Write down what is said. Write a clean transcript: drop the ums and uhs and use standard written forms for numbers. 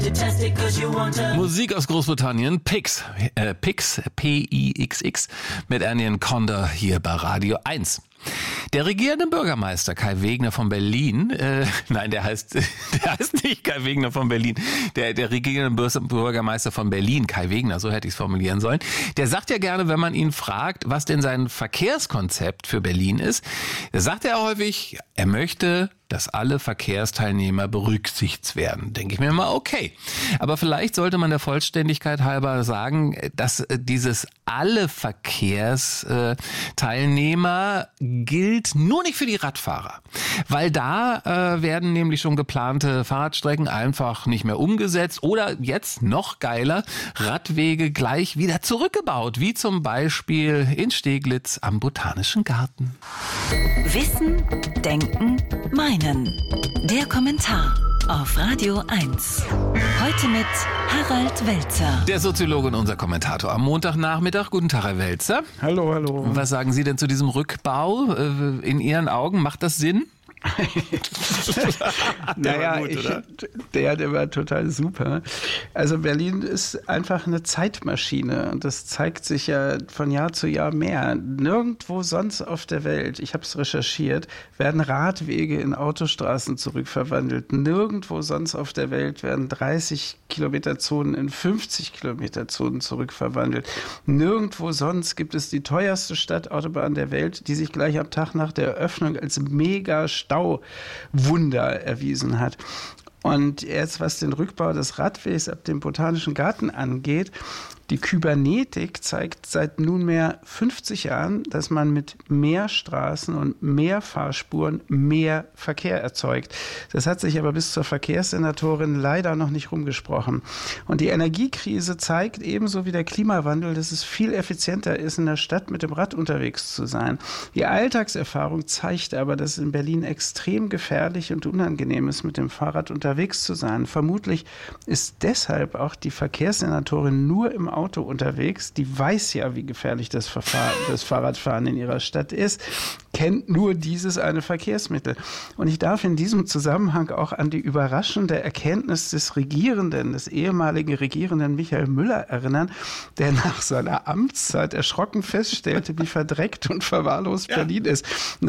Musik aus Großbritannien, Pix, P-I-X-X, mit Anion Conda hier bei Radio 1. Der regierende Bürgermeister Kai Wegner von Berlin, der heißt nicht Kai Wegner von Berlin, der regierende Bürgermeister von Berlin, Kai Wegner, so hätte ich es formulieren sollen, der sagt ja gerne, wenn man ihn fragt, was denn sein Verkehrskonzept für Berlin ist, da sagt er häufig, er möchte, dass alle Verkehrsteilnehmer berücksichtigt werden. Denke ich mir immer, okay. Aber vielleicht sollte man der Vollständigkeit halber sagen, dass dieses alle Verkehrsteilnehmer gilt nur nicht für die Radfahrer. Weil da werden nämlich schon geplante Fahrradstrecken einfach nicht mehr umgesetzt oder jetzt noch geiler, Radwege gleich wieder zurückgebaut, wie zum Beispiel in Steglitz am Botanischen Garten. Wissen, Denken, Meinen. Der Kommentar auf Radio 1. Heute mit Harald Welzer. Der Soziologe und unser Kommentator am Montagnachmittag. Guten Tag, Herr Welzer. Hallo, hallo. Was sagen Sie denn zu diesem Rückbau? In Ihren Augen macht das Sinn? Der war total super. Also Berlin ist einfach eine Zeitmaschine und das zeigt sich ja von Jahr zu Jahr mehr. Nirgendwo sonst auf der Welt, ich habe es recherchiert, werden Radwege in Autostraßen zurückverwandelt. Nirgendwo sonst auf der Welt werden 30-Kilometer-Zonen in 50-Kilometer-Zonen zurückverwandelt. Nirgendwo sonst gibt es die teuerste Stadtautobahn der Welt, die sich gleich am Tag nach der Eröffnung als mega Stauwunder erwiesen hat. Und jetzt, was den Rückbau des Radwegs ab dem Botanischen Garten angeht, die Kybernetik zeigt seit nunmehr 50 Jahren, dass man mit mehr Straßen und mehr Fahrspuren mehr Verkehr erzeugt. Das hat sich aber bis zur Verkehrssenatorin leider noch nicht rumgesprochen. Und die Energiekrise zeigt ebenso wie der Klimawandel, dass es viel effizienter ist, in der Stadt mit dem Rad unterwegs zu sein. Die Alltagserfahrung zeigt aber, dass es in Berlin extrem gefährlich und unangenehm ist, mit dem Fahrrad unterwegs zu sein. Vermutlich ist deshalb auch die Verkehrssenatorin nur im Auto unterwegs, die weiß ja, wie gefährlich das Fahrradfahren in ihrer Stadt ist, kennt nur dieses eine Verkehrsmittel. Und ich darf in diesem Zusammenhang auch an die überraschende Erkenntnis des ehemaligen Regierenden Michael Müller erinnern, der nach seiner Amtszeit erschrocken feststellte, wie verdreckt und verwahrlost Berlin ist.